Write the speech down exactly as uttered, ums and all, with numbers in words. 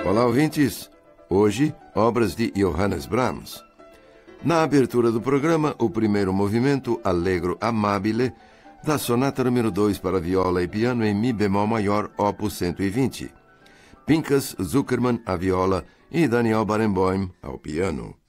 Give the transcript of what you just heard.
Olá, ouvintes! Hoje, obras de Johannes Brahms. Na abertura do programa, o primeiro movimento, Allegro Amabile, da sonata número dois para viola e piano em Mi bemol maior, opus cento e vinte. Pinchas Zukerman à viola e Daniel Barenboim ao piano.